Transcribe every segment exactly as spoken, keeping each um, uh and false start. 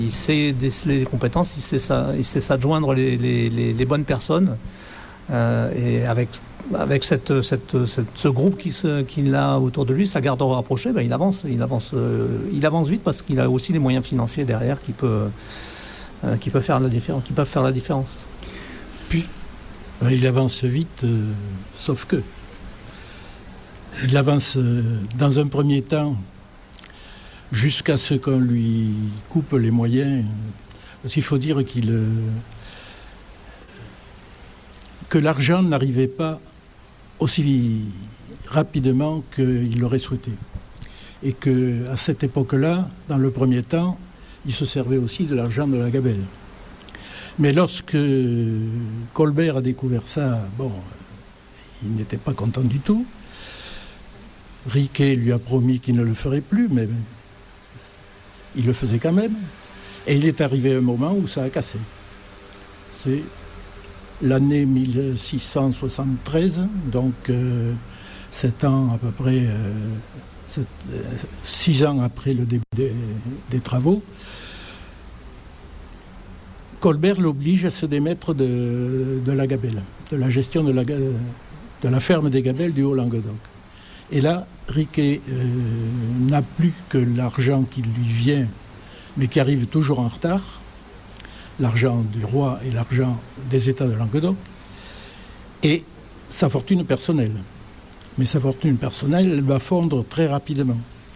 Il sait déceler les compétences, il sait, ça, il sait s'adjoindre les, les, les, les bonnes personnes. Euh, et avec, avec cette, cette, cette, ce groupe qui se, qu'il a autour de lui, sa garde rapprochée, ben il avance, il avance, euh, il avance vite parce qu'il a aussi les moyens financiers derrière qui, peut, euh, qui, peut faire la différence, qui peuvent faire la différence. Puis, ben, il avance vite, euh, sauf que il avance euh, dans un premier temps jusqu'à ce qu'on lui coupe les moyens. Parce qu'il faut dire qu'il... Euh, que l'argent n'arrivait pas aussi rapidement qu'il l'aurait souhaité. Et qu'à cette époque-là, dans le premier temps, il se servait aussi de l'argent de la gabelle. Mais lorsque Colbert a découvert ça, bon, il n'était pas content du tout. Riquet lui a promis qu'il ne le ferait plus, mais il le faisait quand même. Et il est arrivé un moment où ça a cassé. C'est l'année mille six cent soixante-treize, donc euh, sept ans à peu près, euh, sept, euh, six ans après le début des, des travaux, Colbert l'oblige à se démettre de, de la gabelle, de la gestion de la, de la ferme des gabelles du Haut-Languedoc. Et là, Riquet euh, n'a plus que l'argent qui lui vient, mais qui arrive toujours en retard, l'argent du roi et l'argent des États de Languedoc, et sa fortune personnelle. Mais sa fortune personnelle, elle va fondre très rapidement.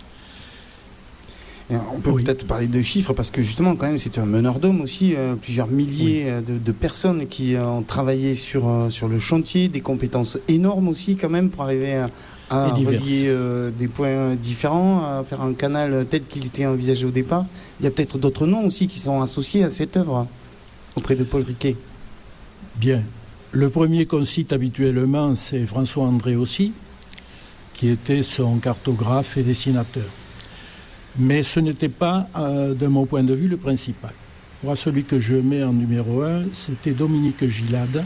Et on peut oui. peut-être parler de chiffres, parce que justement, quand même, c'était un meneur d'hommes aussi, euh, plusieurs milliers oui. de, de personnes qui euh, ont travaillé sur, euh, sur le chantier, des compétences énormes aussi, quand même, pour arriver à, à relier euh, des points différents, à faire un canal tel qu'il était envisagé au départ. Il y a peut-être d'autres noms aussi qui sont associés à cette œuvre, auprès de Paul Riquet. Bien. Le premier qu'on cite habituellement, c'est François-André aussi, qui était son cartographe et dessinateur. Mais ce n'était pas, euh, de mon point de vue, le principal. Moi, celui que je mets en numéro un, c'était Dominique Gilade,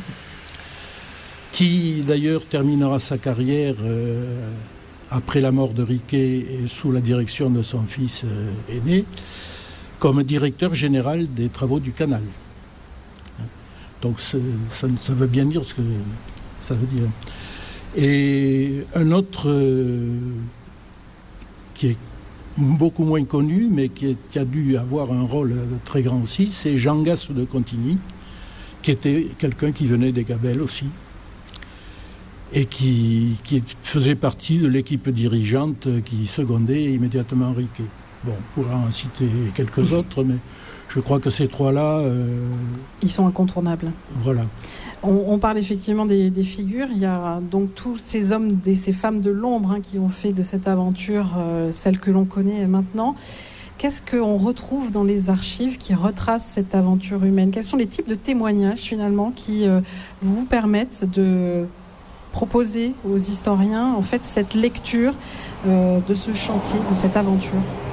qui d'ailleurs terminera sa carrière euh, après la mort de Riquet et sous la direction de son fils euh, aîné, comme directeur général des travaux du canal. Donc ça, ça veut bien dire ce que ça veut dire. Et un autre euh, qui est beaucoup moins connu, mais qui, est, qui a dû avoir un rôle très grand aussi, c'est Jean Gasse de Contigny, qui était quelqu'un qui venait des Gabelles aussi, et qui, qui faisait partie de l'équipe dirigeante qui secondait immédiatement Riquet. Bon, on pourra en citer quelques autres, mais je crois que ces trois-là... Euh... Ils sont incontournables. Voilà. On, on parle effectivement des, des figures. Il y a donc tous ces hommes, des, ces femmes de l'ombre hein, qui ont fait de cette aventure euh, celle que l'on connaît maintenant. Qu'est-ce qu'on retrouve dans les archives qui retracent cette aventure humaine ? Quels sont les types de témoignages finalement qui euh, vous permettent de proposer aux historiens en fait cette lecture euh, de ce chantier, de cette aventure ?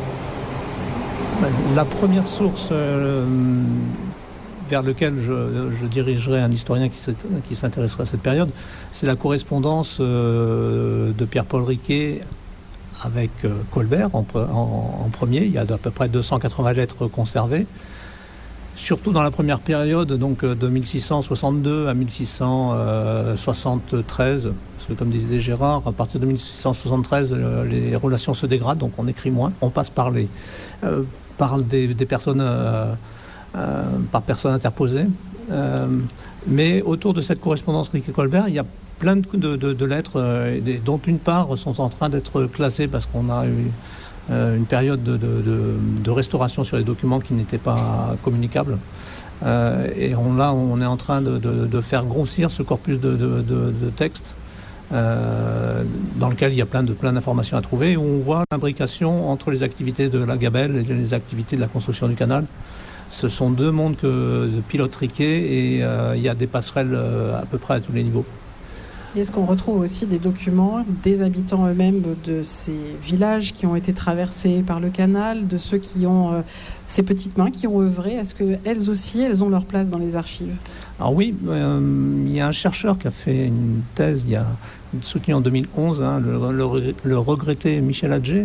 La première source euh, vers laquelle je, je dirigerai un historien qui, qui s'intéresserait à cette période, c'est la correspondance euh, de Pierre-Paul Riquet avec euh, Colbert en, en, en premier. Il y a à peu près deux cent quatre-vingts lettres conservées. Surtout dans la première période, donc de mille six cent soixante-deux à mille six cent soixante-treize, parce que comme disait Gérard, à partir de mille six cent soixante-treize, euh, les relations se dégradent, donc on écrit moins, on passe par les... Euh, par des, des personnes, euh, euh, par personnes interposées. Euh, mais autour de cette correspondance Riquet-Colbert, il y a plein de, de, de, de lettres, euh, dont une part sont en train d'être classées parce qu'on a eu euh, une période de, de, de, de restauration sur les documents qui n'étaient pas communicables. Euh, et on, là, on est en train de, de, de faire grossir ce corpus de, de, de, de textes Euh, dans lequel il y a plein, de, plein d'informations à trouver, où on voit l'imbrication entre les activités de la gabelle et les activités de la construction du canal. Ce sont deux mondes que pilote Riquet et euh, il y a des passerelles euh, à peu près à tous les niveaux. Et est-ce qu'on retrouve aussi des documents des habitants eux-mêmes de ces villages qui ont été traversés par le canal, de ceux qui ont euh, ces petites mains qui ont œuvré? Est-ce qu'elles aussi, elles ont leur place dans les archives? Alors oui, euh, il y a un chercheur qui a fait une thèse, il y a soutenu en deux mille onze, hein, le, le, le regretté Michel Adger,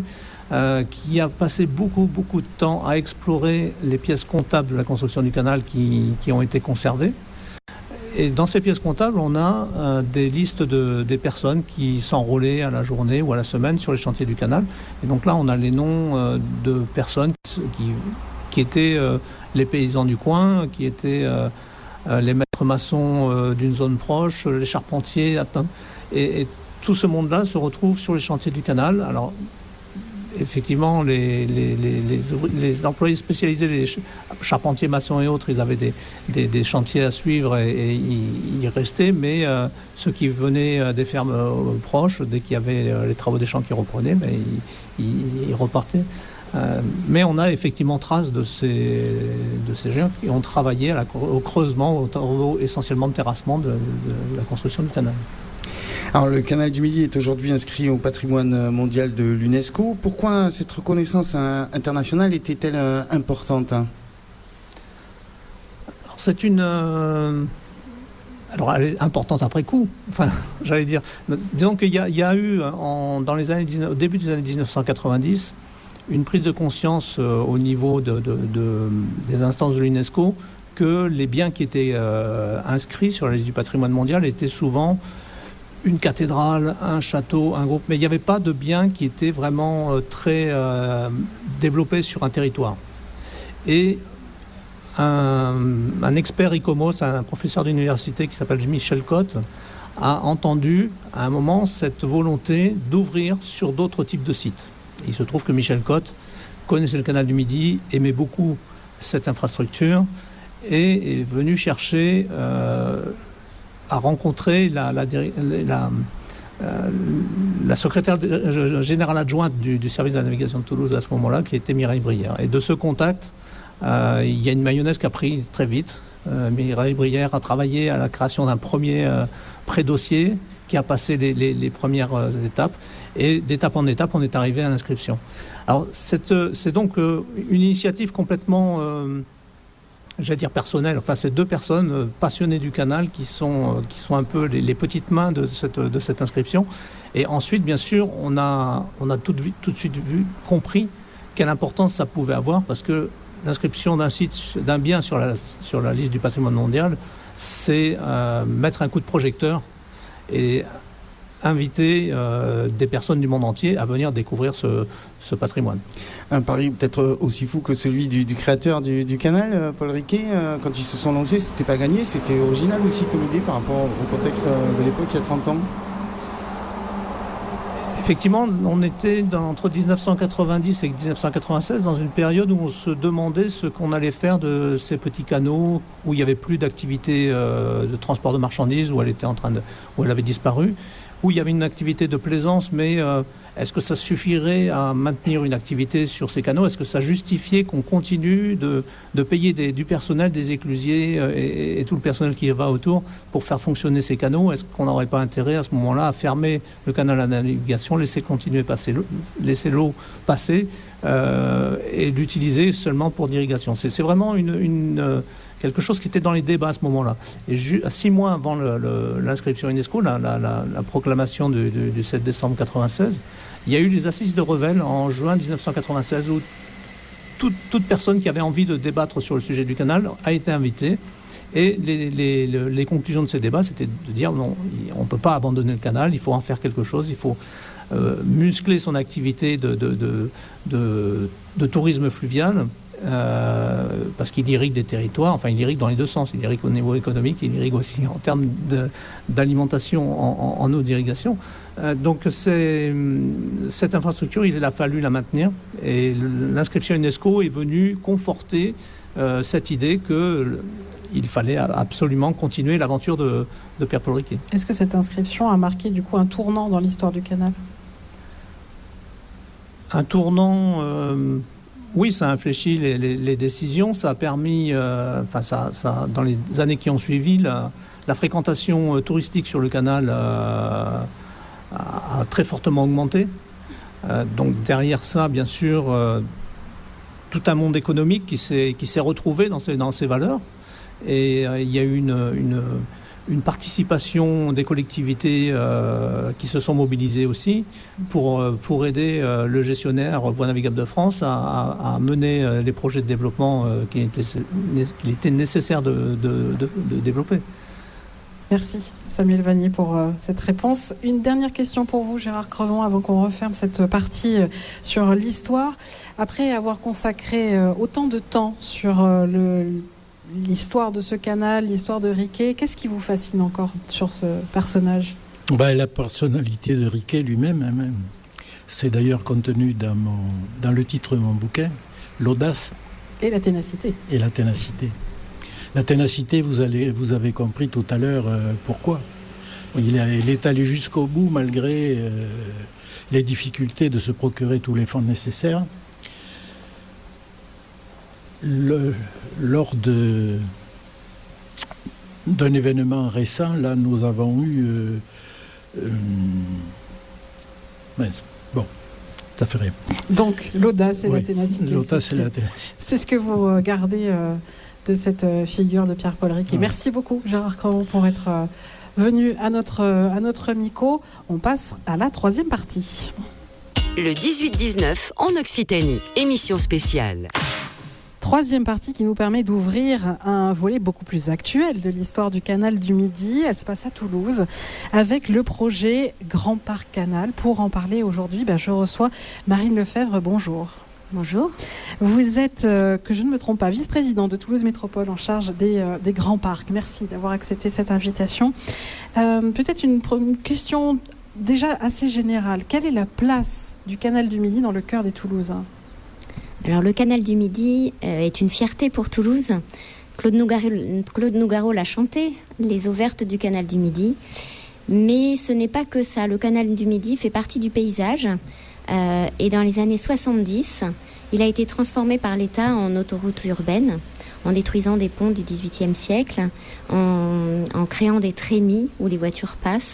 euh, qui a passé beaucoup, beaucoup de temps à explorer les pièces comptables de la construction du canal qui, qui ont été conservées. Et dans ces pièces comptables, on a euh, des listes de, des personnes qui s'enrôlaient à la journée ou à la semaine sur les chantiers du canal. Et donc là, on a les noms euh, de personnes qui, qui étaient euh, les paysans du coin, qui étaient euh, euh, les maîtres maçons euh, d'une zone proche, les charpentiers. Et, et tout ce monde-là se retrouve sur les chantiers du canal. Alors, effectivement, les, les, les, les, les employés spécialisés, les charpentiers, maçons et autres, ils avaient des, des, des chantiers à suivre et, et ils y restaient, mais euh, ceux qui venaient des fermes euh, proches, dès qu'il y avait euh, les travaux des champs qui reprenaient, ben, ils, ils, ils repartaient. Euh, mais on a effectivement trace de ces, de ces gens qui ont travaillé à la, au creusement, au travaux essentiellement de terrassement de, de, de la construction du canal. Alors, le canal du Midi est aujourd'hui inscrit au patrimoine mondial de l'UNESCO. Pourquoi cette reconnaissance internationale était-elle importante? Alors, c'est une... Euh... Alors, elle est importante après coup. Enfin, j'allais dire... Disons qu'il y a, il y a eu, en, dans les années, au début des années dix-neuf cent quatre-vingt-dix, une prise de conscience euh, au niveau de, de, de, des instances de l'UNESCO que les biens qui étaient euh, inscrits sur la liste du patrimoine mondial étaient souvent une cathédrale, un château, un groupe, mais il n'y avait pas de biens qui étaient vraiment euh, très euh, développés sur un territoire. Et un, un expert ICOMOS, un professeur d'université qui s'appelle Michel Cotte, a entendu à un moment cette volonté d'ouvrir sur d'autres types de sites. Et il se trouve que Michel Cotte connaissait le canal du Midi, aimait beaucoup cette infrastructure et est venu chercher... Euh, a rencontré la, la, la, euh, la secrétaire générale adjointe du, du service de la navigation de Toulouse à ce moment-là, qui était Mireille Brière. Et de ce contact, euh, il y a une mayonnaise qui a pris très vite. Euh, Mireille Brière a travaillé à la création d'un premier euh, pré-dossier qui a passé les, les, les premières euh, étapes. Et d'étape en étape, on est arrivé à l'inscription. Alors, c'est, c'est donc euh, une initiative complètement... Euh, j'allais dire personnel, enfin c'est deux personnes euh, passionnées du canal qui sont, euh, qui sont un peu les, les petites mains de cette, de cette inscription. Et ensuite, bien sûr, on a, on a tout, tout de suite vu, compris quelle importance ça pouvait avoir, parce que l'inscription d'un site, d'un bien sur la, sur la liste du patrimoine mondial, c'est euh, mettre un coup de projecteur et inviter euh, des personnes du monde entier à venir découvrir ce, ce patrimoine. Un pari peut-être aussi fou que celui du, du créateur du, du canal, Paul Riquet. Euh, quand ils se sont lancés, c'était pas gagné, c'était original aussi comme idée par rapport au contexte de l'époque, il y a trente ans. Effectivement, on était dans, entre dix-neuf cent quatre-vingt-dix et dix-neuf cent quatre-vingt-seize dans une période où on se demandait ce qu'on allait faire de ces petits canaux où il n'y avait plus d'activité euh, de transport de marchandises, où elle était en train de, où elle avait disparu, où il y avait une activité de plaisance, mais euh, est-ce que ça suffirait à maintenir une activité sur ces canaux? Est-ce que ça justifiait qu'on continue de, de payer des, du personnel, des éclusiers euh, et, et tout le personnel qui va autour pour faire fonctionner ces canaux? Est-ce qu'on n'aurait pas intérêt à ce moment-là à fermer le canal à navigation, laisser continuer passer l'eau, laisser l'eau passer euh, et l'utiliser seulement pour l'irrigation? C'est, c'est vraiment une... une euh, quelque chose qui était dans les débats à ce moment-là. Et ju- six mois avant le, le, l'inscription UNESCO, la, la, la, la proclamation du, du, du sept décembre quatre-vingt-seize, il y a eu les assises de Revel en juin dix-neuf cent quatre-vingt-seize où toute, toute personne qui avait envie de débattre sur le sujet du canal a été invitée. Et les, les, les, les conclusions de ces débats, c'était de dire non, on ne peut pas abandonner le canal, il faut en faire quelque chose, il faut euh, muscler son activité de, de, de, de, de tourisme fluvial. Euh, parce qu'il irrigue des territoires, enfin il irrigue dans les deux sens, il irrigue au niveau économique, il irrigue aussi en termes de, d'alimentation en, en, en eau d'irrigation. Euh, donc c'est, cette infrastructure, il a fallu la maintenir et l'inscription UNESCO est venue conforter euh, cette idée qu'il fallait absolument continuer l'aventure de, de Pierre-Paul Riquet. Est-ce que cette inscription a marqué du coup un tournant dans l'histoire du canal? Un tournant... Euh, Oui, ça a infléchi les, les, les décisions, ça a permis, euh, enfin, ça, ça, dans les années qui ont suivi, la, la fréquentation euh, touristique sur le canal euh, a, a très fortement augmenté. Euh, donc derrière ça, bien sûr, euh, tout un monde économique qui s'est, qui s'est retrouvé dans ces, dans ces valeurs. Et euh, il y a eu une, une, une participation des collectivités euh, qui se sont mobilisées aussi pour, pour aider euh, le gestionnaire Voies navigables de France à, à, à mener euh, les projets de développement euh, qu'il était, qu'il était nécessaire de, de, de, de développer. Merci Samuel Vanier pour euh, cette réponse. Une dernière question pour vous, Gérard Crevant, avant qu'on referme cette partie euh, sur l'histoire. Après avoir consacré euh, autant de temps sur euh, le, l'histoire de ce canal, l'histoire de Riquet, qu'est-ce qui vous fascine encore sur ce personnage ? Ben, la personnalité de Riquet lui-même. Hein, même. C'est d'ailleurs contenu dans, mon, dans le titre de mon bouquin, l'audace. Et la ténacité. Et la ténacité. La ténacité, vous, allez, vous avez compris tout à l'heure euh, pourquoi. Il, a, il est allé jusqu'au bout malgré euh, les difficultés de se procurer tous les fonds nécessaires. Le, lors de, d'un événement récent, là, nous avons eu... Euh, euh, mince, bon, ça fait rien. Donc, l'audace et oui, la ténacité. L'audace c'est et la ténacité. C'est ce que vous gardez... Euh, de cette figure de Pierre-Paul Riquet. Ouais. Merci beaucoup Gérard Crevant pour être venu à notre, à notre micro. On passe à la troisième partie. Le dix-huit dix-neuf en Occitanie, émission spéciale. Troisième partie qui nous permet d'ouvrir un volet beaucoup plus actuel de l'histoire du canal du Midi. Elle se passe à Toulouse avec le projet Grand Parc Canal. Pour en parler aujourd'hui, ben, je reçois Marine Lefebvre. Bonjour. Bonjour. Vous êtes, euh, que je ne me trompe pas, vice-présidente de Toulouse Métropole en charge des, euh, des grands parcs. Merci d'avoir accepté cette invitation. Euh, peut-être une, une question déjà assez générale. Quelle est la place du canal du Midi dans le cœur des Toulousains ? Alors le canal du Midi euh, est une fierté pour Toulouse. Claude Nougaro, Claude Nougaro l'a chanté, les eaux vertes du canal du Midi. Mais ce n'est pas que ça. Le canal du Midi fait partie du paysage. Euh, et dans les années soixante-dix, il a été transformé par l'État en autoroute urbaine, en détruisant des ponts du dix-huitième siècle, en, en créant des trémies où les voitures passent.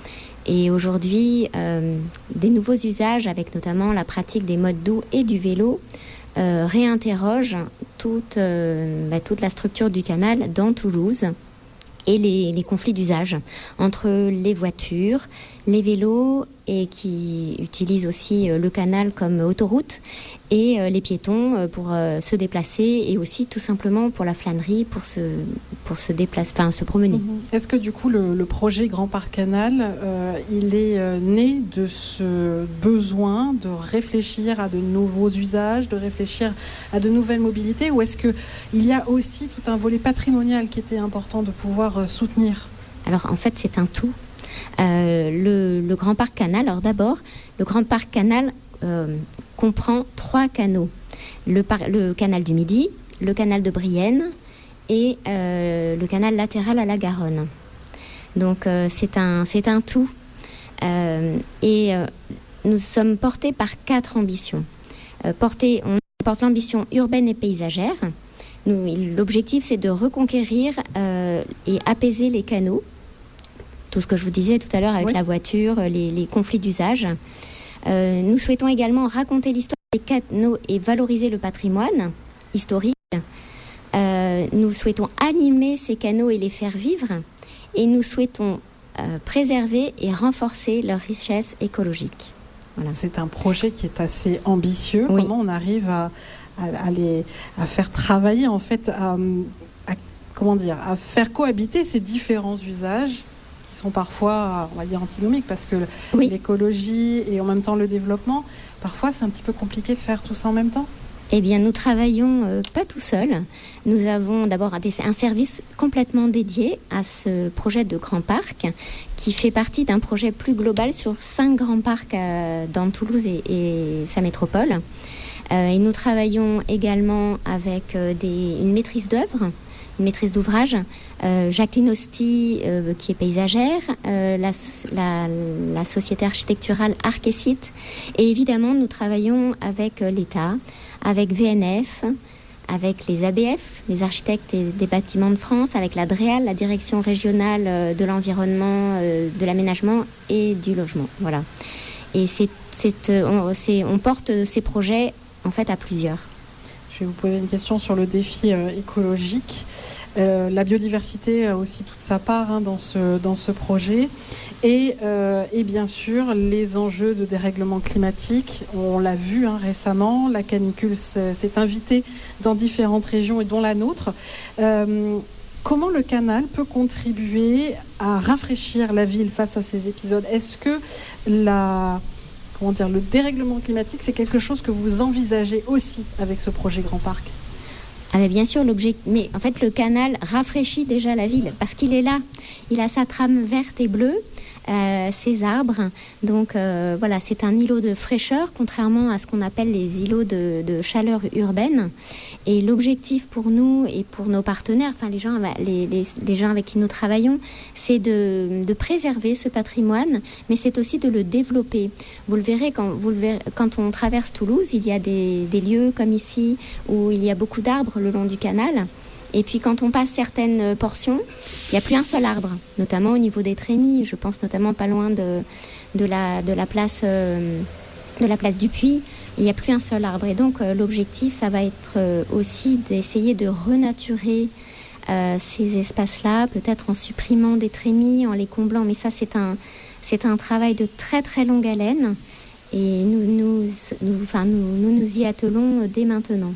Et aujourd'hui, euh, des nouveaux usages, avec notamment la pratique des modes doux et du vélo, euh, réinterrogent toute, euh, bah, toute la structure du canal dans Toulouse. Et les, les conflits d'usage entre les voitures, les vélos, et qui utilisent aussi le canal comme autoroute, et les piétons pour se déplacer, et aussi tout simplement pour la flânerie, pour se, pour se déplacer, enfin se promener. Mmh. Est-ce que du coup le, le projet Grand Parc Canal, euh, il est euh, né de ce besoin de réfléchir à de nouveaux usages, de réfléchir à de nouvelles mobilités, ou est-ce qu'il y a aussi tout un volet patrimonial qui était important de pouvoir euh, soutenir ? Alors en fait c'est un tout. Euh, le, le Grand Parc Canal, alors d'abord, le Grand Parc Canal euh, comprend trois canaux. Le, par, le canal du Midi, le canal de Brienne et euh, le canal latéral à la Garonne. Donc euh, c'est, un, c'est un tout. Euh, et euh, nous sommes portés par quatre ambitions. Euh, portés, on porte l'ambition urbaine et paysagère. Nous, l'objectif, c'est de reconquérir euh, et apaiser les canaux. Tout ce que je vous disais tout à l'heure avec oui. la voiture, les, les conflits d'usage. Euh, nous souhaitons également raconter l'histoire des canaux et valoriser le patrimoine historique. Euh, nous souhaitons animer ces canaux et les faire vivre. Et nous souhaitons euh, préserver et renforcer leur richesse écologique. Voilà. C'est un projet qui est assez ambitieux. Oui. Comment on arrive à, à, à, les, à faire travailler, en fait, à, à, comment dire, à faire cohabiter ces différents usages qui sont parfois, on va dire, antinomiques, parce que oui. l'écologie et en même temps le développement, parfois c'est un petit peu compliqué de faire tout ça en même temps. Eh bien, nous travaillons euh, pas tout seuls. Nous avons d'abord un, un service complètement dédié à ce projet de grand parc qui fait partie d'un projet plus global sur cinq grands parcs euh, dans Toulouse et, et sa métropole. Euh, et nous travaillons également avec euh, des, une maîtrise d'œuvre, une maîtrise d'ouvrage, euh, Jacqueline Hosty, euh, qui est paysagère, euh, la, la, la société architecturale Arc-et-Site. Et évidemment, nous travaillons avec euh, l'État, avec V N F, avec les A B F, les architectes et des bâtiments de France, avec la D R E A L, la direction régionale euh, de l'environnement, euh, de l'aménagement et du logement. Voilà. Et c'est, c'est, on, c'est, on porte ces projets en fait à plusieurs. je vais vous poser une question sur le défi euh, écologique. Euh, la biodiversité a aussi toute sa part hein, dans, ce, dans ce projet. Et, euh, et bien sûr, les enjeux de dérèglement climatique, on l'a vu hein, récemment, la canicule s'est, s'est invitée dans différentes régions et dont la nôtre. Euh, comment le canal peut contribuer à rafraîchir la ville face à ces épisodes ? Est-ce que la, comment dire, le dérèglement climatique, c'est quelque chose que vous envisagez aussi avec ce projet Grand Parc ? Ah mais bien sûr, l'objet, mais en fait le canal rafraîchit déjà la ville parce qu'il est là. Il a sa trame verte et bleue, euh, ses arbres. Donc euh, voilà, c'est un îlot de fraîcheur, contrairement à ce qu'on appelle les îlots de, de chaleur urbaine. Et l'objectif pour nous et pour nos partenaires, enfin les gens, les, les, les gens avec qui nous travaillons, c'est de, de préserver ce patrimoine, mais c'est aussi de le développer. Vous le verrez quand, vous le verrez, quand on traverse Toulouse, il y a des, des lieux comme ici où il y a beaucoup d'arbres le long du canal. Et puis quand on passe certaines portions, il n'y a plus un seul arbre, notamment au niveau des trémies. Je pense notamment pas loin de, de, la, de, la, place, euh, de la place du Puy. Il n'y a plus un seul arbre. Et donc euh, l'objectif, ça va être euh, aussi d'essayer de renaturer euh, ces espaces-là, peut-être en supprimant des trémies, en les comblant. Mais ça, c'est un, c'est un travail de très très longue haleine. Et nous nous, nous, enfin, nous, nous, nous y attelons dès maintenant.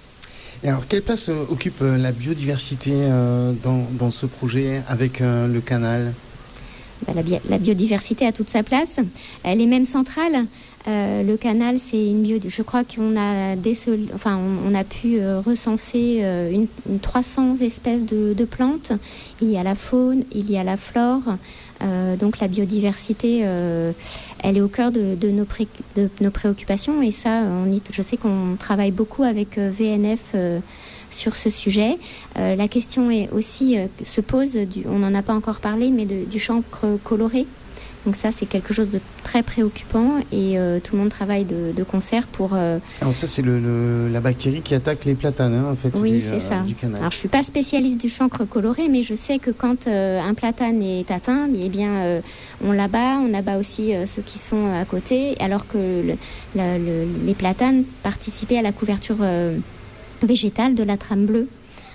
Et alors, quelle place euh, occupe euh, la biodiversité euh, dans, dans ce projet avec euh, le canal ? Bah, la, bi- la biodiversité a toute sa place. Elle est même centrale. Euh, le canal, c'est une bio. Je crois qu'on a décel... enfin, on, on a pu euh, recenser euh, une, une trois cents espèces de, de plantes. Il y a la faune, il y a la flore. Euh, donc la biodiversité, euh, elle est au cœur de, de, nos pré... de nos préoccupations. Et ça, on y... je sais qu'on travaille beaucoup avec euh, V N F euh, sur ce sujet. Euh, la question est aussi euh, se pose, du... on n'en a pas encore parlé, mais de, du chancre coloré. Donc ça, c'est quelque chose de très préoccupant et euh, tout le monde travaille de, de concert pour... Euh... Alors ça, c'est le, le, la bactérie qui attaque les platanes, hein, en fait, oui, du, c'est euh, ça. du canal. Alors, je ne suis pas spécialiste du chancre coloré, mais je sais que quand euh, un platane est atteint, eh bien, euh, on l'abat, on abat aussi euh, ceux qui sont à côté, alors que le, le, le, les platanes participaient à la couverture euh, végétale de la trame bleue.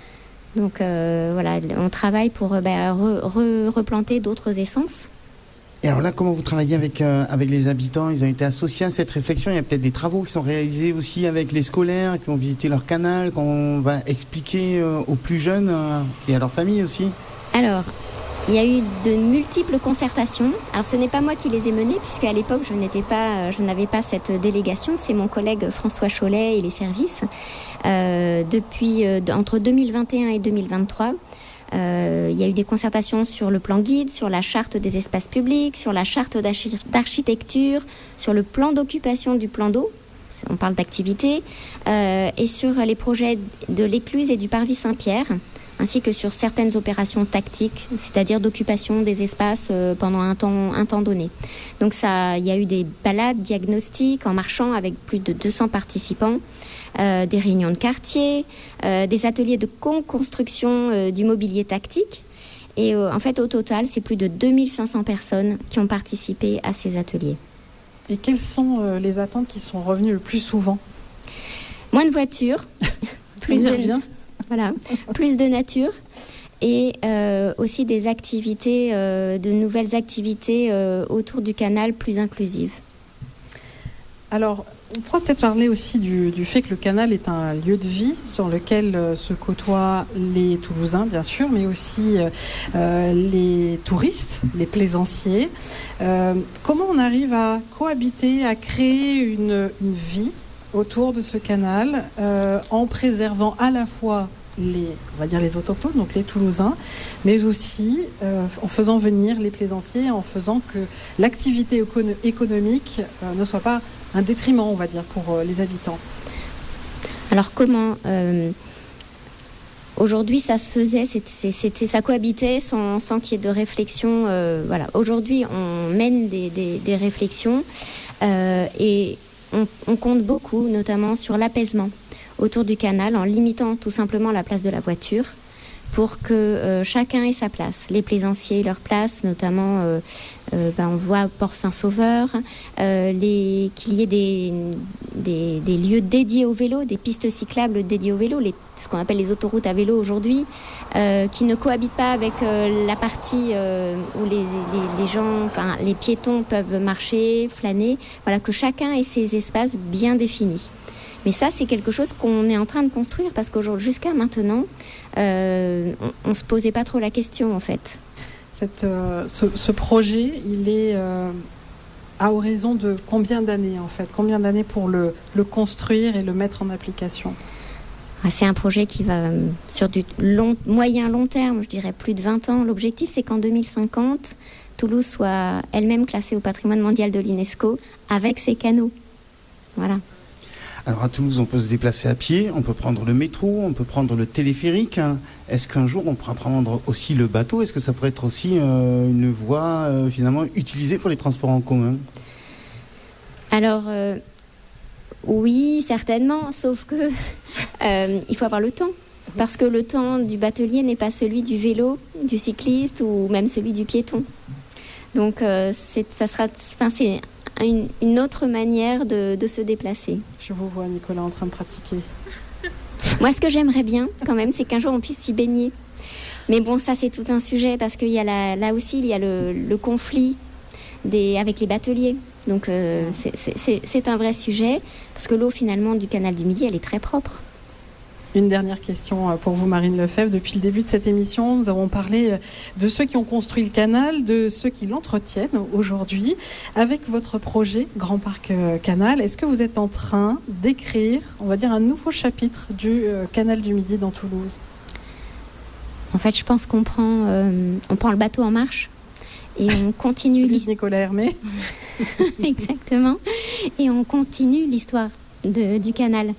Donc euh, voilà, on travaille pour euh, bah, re, re, replanter d'autres essences. Et alors là, comment vous travaillez avec, euh, avec les habitants ? Ils ont été associés à cette réflexion. Il y a peut-être des travaux qui sont réalisés aussi avec les scolaires qui vont visiter leur canal, qu'on va expliquer euh, aux plus jeunes euh, et à leur famille aussi. Alors, il y a eu de multiples concertations. Alors, ce n'est pas moi qui les ai menées, puisqu'à l'époque, je n'étais pas, je n'avais pas cette délégation. C'est mon collègue François Cholet et les services. Euh, depuis, euh, entre deux mille vingt et un et deux mille vingt-trois, Euh, il y a eu des concertations sur le plan guide, sur la charte des espaces publics, sur la charte d'archi- d'architecture, sur le plan d'occupation du plan d'eau, on parle d'activité, euh, et sur les projets de l'Écluse et du Parvis Saint-Pierre, ainsi que sur certaines opérations tactiques, c'est-à-dire d'occupation des espaces euh, pendant un temps, un temps donné. Donc ça, il y a eu des balades diagnostiques en marchant avec plus de deux cents participants. Euh, des réunions de quartier, euh, des ateliers de co-construction euh, du mobilier tactique. Et euh, en fait, au total, c'est plus de deux mille cinq cents personnes qui ont participé à ces ateliers. Et quelles sont euh, les attentes qui sont revenues le plus souvent ? Moins de voitures, plus, de, voilà, plus de nature et euh, aussi des activités, euh, de nouvelles activités euh, autour du canal plus inclusives. Alors, on pourra peut-être parler aussi du, du fait que le canal est un lieu de vie sur lequel euh, se côtoient les Toulousains, bien sûr, mais aussi euh, les touristes, les plaisanciers. Euh, comment on arrive à cohabiter, à créer une, une vie autour de ce canal euh, en préservant à la fois les, on va dire les autochtones, donc les Toulousains, mais aussi euh, en faisant venir les plaisanciers, en faisant que l'activité écono- économique euh, ne soit pas un détriment, on va dire, pour euh, les habitants. Alors comment euh, aujourd'hui ça se faisait, c'était, c'était, ça cohabitait sans, sans qu'il y ait de réflexion. Euh, voilà. Aujourd'hui, on mène des, des, des réflexions euh, et on, on compte beaucoup, notamment sur l'apaisement autour du canal, en limitant tout simplement la place de la voiture, pour que euh, chacun ait sa place. Les plaisanciers leur place, notamment euh, euh, ben, on voit Port-Saint-Sauveur, euh, les, qu'il y ait des, des, des lieux dédiés au vélo, des pistes cyclables dédiées au vélo, les, ce qu'on appelle les autoroutes à vélo aujourd'hui, euh, qui ne cohabitent pas avec euh, la partie euh, où les, les, les gens, enfin les piétons peuvent marcher, flâner. Voilà, que chacun ait ses espaces bien définis. Mais ça, c'est quelque chose qu'on est en train de construire parce qu'aujourd'hui, jusqu'à maintenant, euh, on ne se posait pas trop la question en fait. Cette, euh, ce, ce projet, il est euh, à horizon de combien d'années en fait ? Combien d'années pour le, le construire et le mettre en application ? Ah, c'est un projet qui va euh, sur du long, moyen long terme, je dirais plus de vingt ans. L'objectif, c'est qu'en deux mille cinquante, Toulouse soit elle-même classée au patrimoine mondial de l'UNESCO avec ses canaux. Voilà. Alors à Toulouse, on peut se déplacer à pied, on peut prendre le métro, on peut prendre le téléphérique. Est-ce qu'un jour, on pourra prendre aussi le bateau ? Est-ce que ça pourrait être aussi euh, une voie euh, finalement utilisée pour les transports en commun ? Alors, euh, oui, certainement, sauf que euh, il faut avoir le temps. Parce que le temps du batelier n'est pas celui du vélo, du cycliste ou même celui du piéton. Donc, euh, c'est, ça sera, enfin, c'est Une, une autre manière de, de se déplacer. Je vous vois, Nicolas, en train de pratiquer. Moi, ce que j'aimerais bien, quand même, c'est qu'un jour, on puisse s'y baigner. Mais bon, ça, c'est tout un sujet, parce qu'il y a la, là aussi, il y a le, le conflit des, avec les bateliers. Donc, euh, c'est, c'est, c'est un vrai sujet, parce que l'eau, finalement, du canal du Midi, elle est très propre. Une dernière question pour vous, Marine Lefebvre. Depuis le début de cette émission, nous avons parlé de ceux qui ont construit le canal, de ceux qui l'entretiennent aujourd'hui. Avec votre projet Grand Parc Canal, est-ce que vous êtes en train d'écrire, on va dire, un nouveau chapitre du canal du Midi dans Toulouse ? En fait, je pense qu'on prend, euh, on prend le bateau en marche et on continue... Celui de Nicolas Hermé. Exactement. Et on continue l'histoire de, du canal.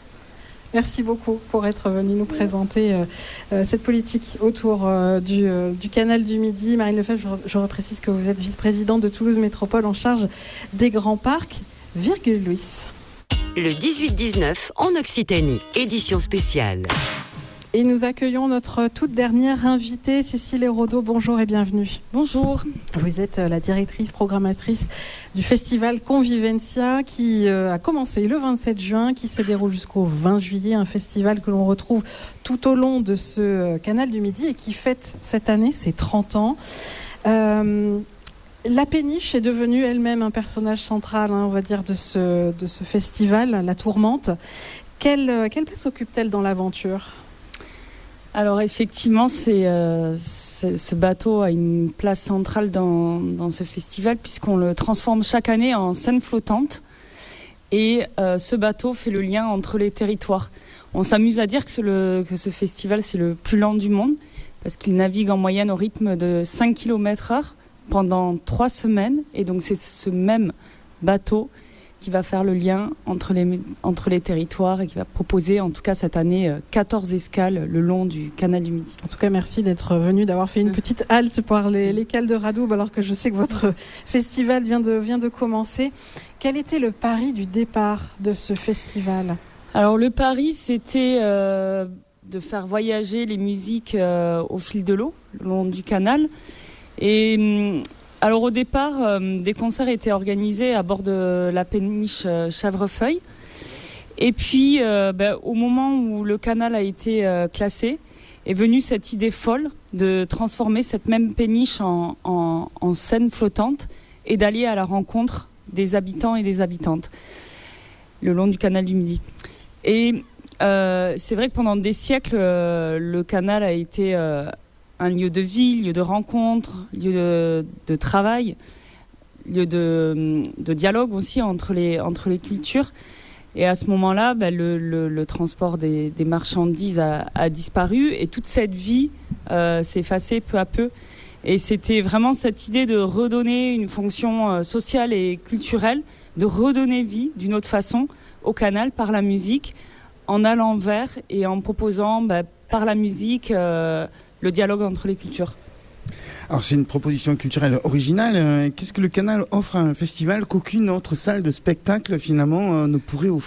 Merci beaucoup pour être venu nous présenter euh, euh, cette politique autour euh, du, euh, du canal du Midi. Marine Lefebvre, je, je reprécise que vous êtes vice-présidente de Toulouse Métropole en charge des grands parcs. Virgule Louis. Le dix-huit dix-neuf en Occitanie, édition spéciale. Et nous accueillons notre toute dernière invitée, Cécile Hérodeau. Bonjour et bienvenue. Bonjour. Vous êtes la directrice programmatrice du festival Convivencia qui a commencé le vingt-sept juin, qui se déroule jusqu'au vingt juillet. Un festival que l'on retrouve tout au long de ce canal du Midi et qui fête cette année ses trente ans. Euh, La péniche est devenue elle-même un personnage central, hein, on va dire, de ce, de ce festival, la Tourmente. Quelle, quelle place occupe-t-elle dans l'aventure ? Alors effectivement, c'est, euh, c'est, ce bateau a une place centrale dans, dans ce festival puisqu'on le transforme chaque année en scène flottante. Et euh, ce bateau fait le lien entre les territoires. On s'amuse à dire que, le, que ce festival, c'est le plus lent du monde parce qu'il navigue en moyenne au rythme de cinq kilomètres heure pendant trois semaines. Et donc c'est ce même bateau qui va faire le lien entre les, entre les territoires et qui va proposer, en tout cas cette année, quatorze escales le long du canal du Midi. En tout cas, merci d'être venu, d'avoir fait une petite halte par les, les cales de Radoub, alors que je sais que votre festival vient de, vient de commencer. Quel était le pari du départ de ce festival ? Alors le pari, c'était euh, de faire voyager les musiques euh, au fil de l'eau, le long du canal. Et... Alors au départ, euh, des concerts étaient organisés à bord de la péniche euh, Chèvrefeuille. Et puis, euh, ben, au moment où le canal a été euh, classé, est venue cette idée folle de transformer cette même péniche en, en, en scène flottante et d'aller à la rencontre des habitants et des habitantes le long du canal du Midi. Et euh, c'est vrai que pendant des siècles, euh, le canal a été... Euh, un lieu de vie, lieu de rencontre, lieu de, de travail, lieu de, de dialogue aussi entre les, entre les cultures. Et à ce moment-là, ben, le, le, le transport des, des marchandises a, a disparu et toute cette vie euh, s'est effacée peu à peu. Et c'était vraiment cette idée de redonner une fonction euh, sociale et culturelle, de redonner vie d'une autre façon au canal par la musique, en allant vers et en proposant ben, par la musique... Euh, le dialogue entre les cultures. Alors c'est une proposition culturelle originale. Qu'est-ce que le canal offre à un festival qu'aucune autre salle de spectacle finalement ne pourrait offrir ?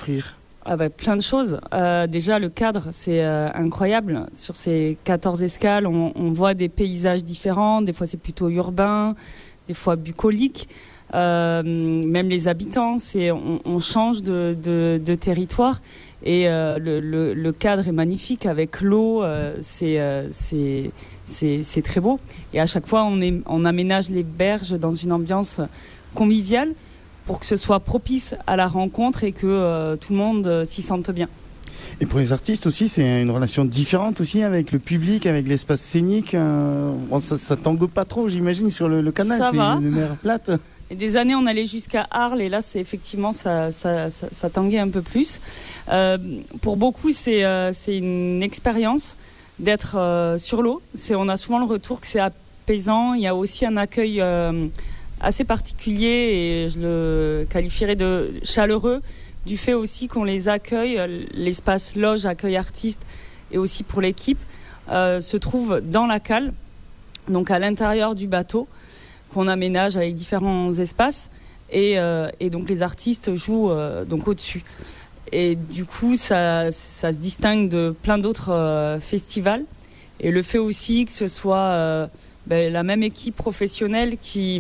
ah bah, plein de choses. Euh, déjà, le cadre, c'est euh, incroyable. Sur ces quatorze escales, on, on voit des paysages différents. Des fois, c'est plutôt urbain, des fois bucolique. Euh, même les habitants, c'est, on, on change de, de, de territoire. Et euh, le, le, le cadre est magnifique avec l'eau. Euh, c'est, euh, c'est, c'est, c'est très beau. Et à chaque fois, on, est, on aménage les berges dans une ambiance conviviale, pour que ce soit propice à la rencontre et que euh, tout le monde euh, s'y sente bien. Et pour les artistes aussi, c'est une relation différente aussi avec le public, avec l'espace scénique. Euh, bon, ça, ça tangue pas trop, j'imagine, sur le, le canal. Ça c'est va. une mer plate. Et des années, on allait jusqu'à Arles et là, c'est effectivement, ça, ça, ça, ça tanguait un peu plus. Euh, pour beaucoup, c'est, euh, c'est une expérience d'être euh, sur l'eau. C'est, on a souvent le retour que c'est apaisant. Il y a aussi un accueil Euh, assez particulier et je le qualifierais de chaleureux du fait aussi qu'on les accueille, l'espace loge, accueil artiste et aussi pour l'équipe euh, se trouve dans la cale, donc à l'intérieur du bateau qu'on aménage avec différents espaces et, euh, et donc les artistes jouent euh, donc au-dessus. Et du coup ça, ça se distingue de plein d'autres euh, festivals et le fait aussi que ce soit euh, Ben, la même équipe professionnelle qui,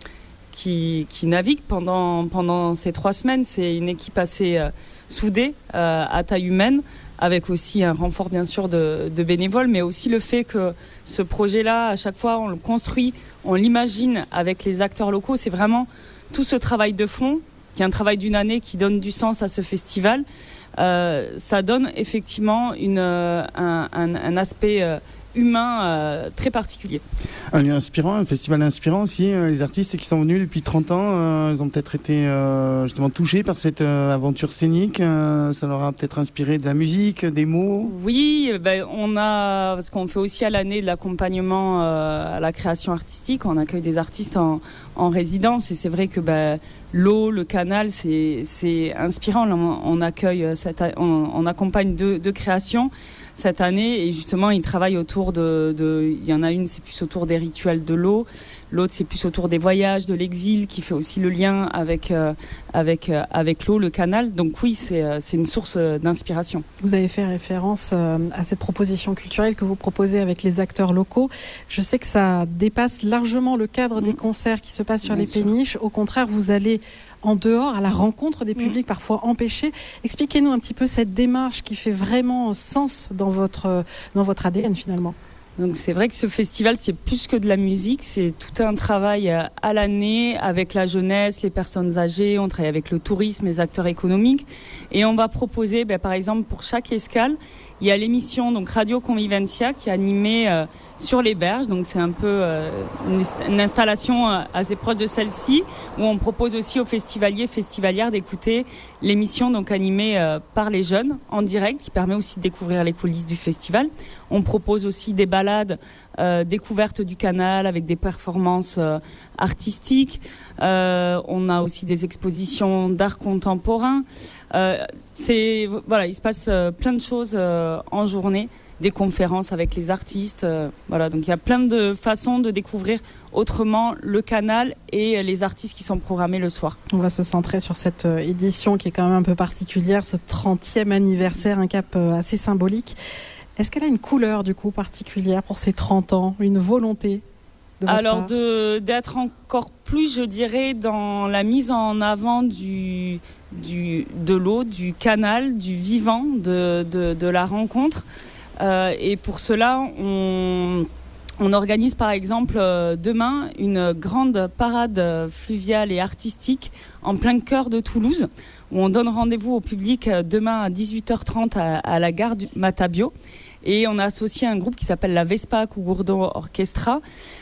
qui, qui navigue pendant, pendant ces trois semaines. C'est une équipe assez euh, soudée, euh, à taille humaine, avec aussi un renfort bien sûr de, de bénévoles, mais aussi le fait que ce projet-là, à chaque fois, on le construit, on l'imagine avec les acteurs locaux. C'est vraiment tout ce travail de fond, qui est un travail d'une année qui donne du sens à ce festival. Euh, ça donne effectivement une, euh, un, un, un aspect euh, humain euh, très particulier. Un lieu inspirant, un festival inspirant aussi. Euh, les artistes qui sont venus depuis trente ans, euh, ils ont peut-être été euh, justement touchés par cette euh, aventure scénique. Euh, ça leur a peut-être inspiré de la musique, des mots. Oui, ben, on a, parce qu'on fait aussi à l'année de l'accompagnement euh, à la création artistique. On accueille des artistes en, en résidence et c'est vrai que ben, l'eau, le canal, c'est, c'est inspirant. Là, on, on accueille, cette, on, on accompagne deux, deux créations cette année et justement ils travaillent autour de, de, il y en a une c'est plus autour des rituels de l'eau, l'autre c'est plus autour des voyages, de l'exil qui fait aussi le lien avec, euh, avec, euh, avec l'eau, le canal. Donc oui, c'est, euh, c'est une source d'inspiration. Vous avez fait référence euh, à cette proposition culturelle que vous proposez avec les acteurs locaux. Je sais que ça dépasse largement le cadre mmh. des concerts qui se passent sur Bien les sûr. péniches. Au contraire, vous allez en dehors, à la rencontre des publics mmh. parfois empêchés. Expliquez-nous un petit peu cette démarche qui fait vraiment sens dans votre, dans votre A D N finalement. Donc c'est vrai que ce festival, c'est plus que de la musique, c'est tout un travail à l'année avec la jeunesse, les personnes âgées, on travaille avec le tourisme, les acteurs économiques et on va proposer, ben, par exemple, pour chaque escale, il y a l'émission donc Radio Convivencia qui est animée euh, sur les berges, donc c'est un peu euh, une, une installation euh, assez proche de celle-ci où on propose aussi aux festivaliers, festivalières d'écouter l'émission donc animée euh, par les jeunes en direct qui permet aussi de découvrir les coulisses du festival. On propose aussi des balades euh, découvertes du canal avec des performances euh, artistiques. Euh, on a aussi des expositions d'art contemporain. Euh, c'est voilà, il se passe euh, plein de choses euh, en journée, des conférences avec les artistes. Euh, voilà, donc il y a plein de façons de découvrir autrement le canal et les artistes qui sont programmés le soir. On va se centrer sur cette euh, édition qui est quand même un peu particulière, ce trentième anniversaire, un cap euh, assez symbolique. Est-ce qu'elle a une couleur du coup particulière pour ces trente ans, une volonté de votre Alors part de, d'être encore plus, je dirais, dans la mise en avant du, du, de l'eau, du canal, du vivant, de, de, de la rencontre. Euh, et pour cela, on, on organise par exemple euh, demain une grande parade fluviale et artistique en plein cœur de Toulouse, où on donne rendez-vous au public demain à dix-huit heures trente à, à la gare du Matabio. Et on a associé un groupe qui s'appelle la Vespa Cougourdon Orchestra,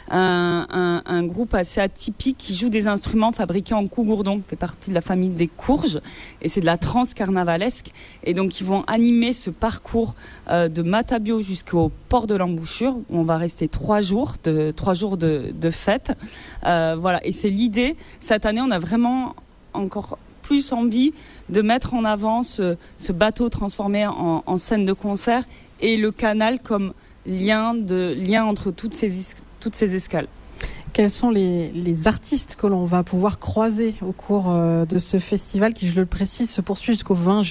un, un, un groupe assez atypique qui joue des instruments fabriqués en Cougourdon, qui fait partie de la famille des courges, et c'est de la trance carnavalesque. Et donc ils vont animer ce parcours euh, de Matabio jusqu'au port de l'Embouchure, où on va rester trois jours de trois jours de, de fête. Euh, voilà, et c'est l'idée. Cette année, on a vraiment encore plus envie de mettre en avant ce, ce bateau transformé en, en scène de concert et le canal comme lien, de, lien entre toutes ces, toutes ces escales. Quels sont les, les artistes que l'on va pouvoir croiser au cours euh, de ce festival qui, je le précise, se poursuit jusqu'au vingt juillet ?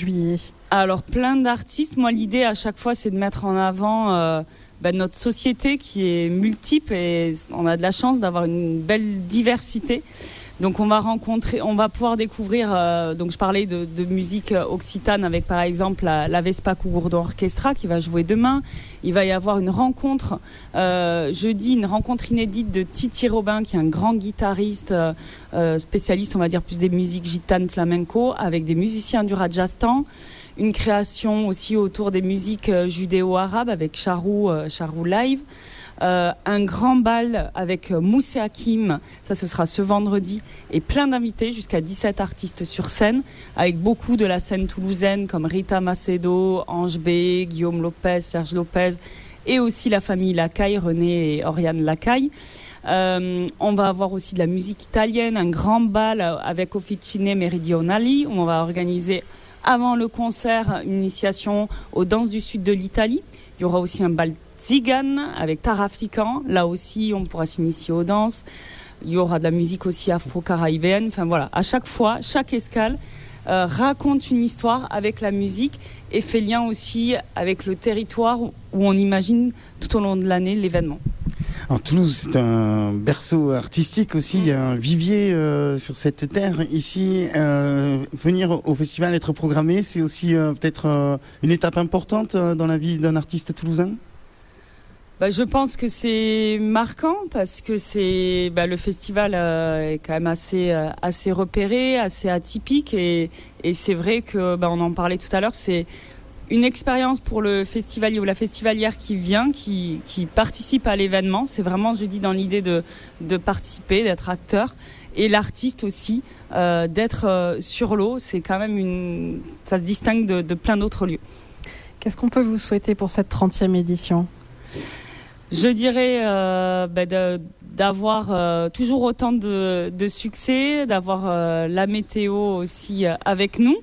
Alors, plein d'artistes. Moi, l'idée, à chaque fois, c'est de mettre en avant euh, bah, notre société qui est multiple et on a de la chance d'avoir une belle diversité. Donc on va rencontrer, on va pouvoir découvrir. Euh, donc je parlais de, de musique occitane avec par exemple la, la Vespa Cougourdon Orchestra qui va jouer demain. Il va y avoir une rencontre euh, jeudi, une rencontre inédite de Titi Robin qui est un grand guitariste euh, spécialiste, on va dire plus des musiques gitanes flamenco, avec des musiciens du Rajasthan. Une création aussi autour des musiques judéo-arabes avec Charou, euh, Charou Live. Euh, un grand bal avec Moussé Hakim, ça ce sera ce vendredi, et plein d'invités, jusqu'à dix-sept artistes sur scène, avec beaucoup de la scène toulousaine comme Rita Macedo, Ange B, Guillaume Lopez, Serge Lopez, et aussi la famille Lacaille, René et Oriane Lacaille. Euh, on va avoir aussi de la musique italienne, un grand bal avec Officine Meridionali, où on va organiser avant le concert une initiation aux danses du sud de l'Italie. Il y aura aussi un bal Zigane avec Tarafikan. Là aussi, on pourra s'initier aux danses. Il y aura de la musique aussi afro-caribéenne. Enfin voilà, à chaque fois, chaque escale euh, raconte une histoire avec la musique et fait lien aussi avec le territoire où on imagine tout au long de l'année l'événement. Alors Toulouse, c'est un berceau artistique aussi, il y a un vivier euh, sur cette terre ici. Euh, venir au festival, être programmé, c'est aussi euh, peut-être euh, une étape importante euh, dans la vie d'un artiste toulousain. Bah, je pense que c'est marquant parce que c'est bah, le festival euh, est quand même assez euh, assez repéré, assez atypique et, et c'est vrai que bah, on en parlait tout à l'heure, c'est une expérience pour le festivalier ou la festivalière qui vient, qui qui participe à l'événement. C'est vraiment, je dis, dans l'idée de de participer, d'être acteur, et l'artiste aussi euh, d'être euh, sur l'eau. C'est quand même une, ça se distingue de, de plein d'autres lieux. Qu'est-ce qu'on peut vous souhaiter pour cette trentième édition ? Je dirais euh, bah, de, d'avoir euh, toujours autant de, de succès, d'avoir euh, la météo aussi euh, avec nous.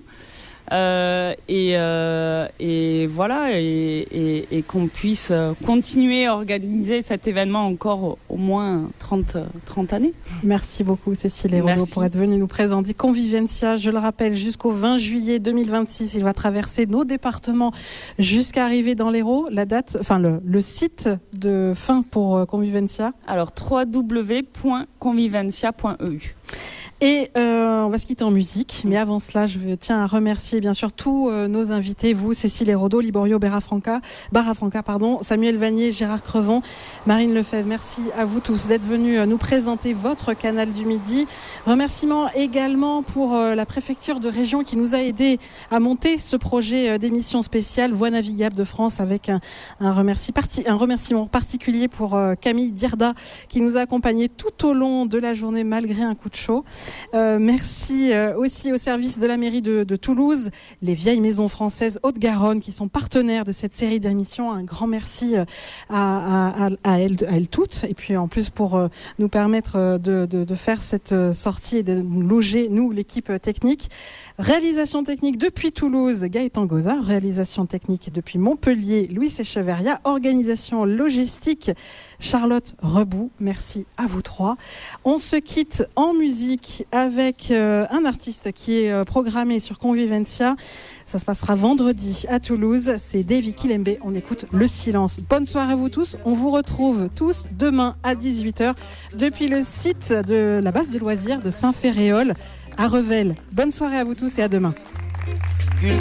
Euh, et, euh, et voilà, et, et, et qu'on puisse continuer à organiser cet événement encore au, au moins trente, trente années. Merci beaucoup Cécile Hérodeau pour être venue nous présenter Convivencia. Je le rappelle, jusqu'au vingt juillet deux mille vingt-six, il va traverser nos départements jusqu'à arriver dans l'Hérault. La date, enfin le, le site de fin pour Convivencia. Alors w w w point convivencia point e u. Et euh, on va se quitter en musique, mais avant cela, je tiens à remercier bien sûr tous euh, nos invités, vous, Cécile Hérodeau, Liborio Barafranca, Barafranca, pardon, Samuel Vanier, Gérard Crevon, Marine Lefebvre. Merci à vous tous d'être venus euh, nous présenter votre Canal du Midi. Remerciements également pour euh, la préfecture de région qui nous a aidés à monter ce projet euh, d'émission spéciale Voix navigable de France, avec un, un, remercie parti, un remerciement particulier pour euh, Camille Dierda qui nous a accompagnés tout au long de la journée malgré un coup de chaud. Euh, merci euh, aussi au service de la mairie de, de Toulouse, les vieilles maisons françaises Haute-Garonne qui sont partenaires de cette série d'émissions. Un grand merci à, à, à, à, elles, à elles toutes, et puis en plus pour euh, nous permettre de, de, de faire cette sortie et de nous loger, nous, l'équipe technique. Réalisation technique depuis Toulouse, Gaëtan Gozard. Réalisation technique depuis Montpellier, Louis Echeverria. Organisation logistique, Charlotte Rebout. Merci à vous trois. On se quitte en musique avec euh, un artiste qui est euh, programmé sur Convivencia. Ça se passera vendredi à Toulouse. C'est Davy Kilembe. On écoute Le Silence. Bonne soirée à vous tous. On vous retrouve tous demain à dix-huit heures depuis le site de la base de loisirs de Saint-Ferréol à Revel. Bonne soirée à vous tous et à demain.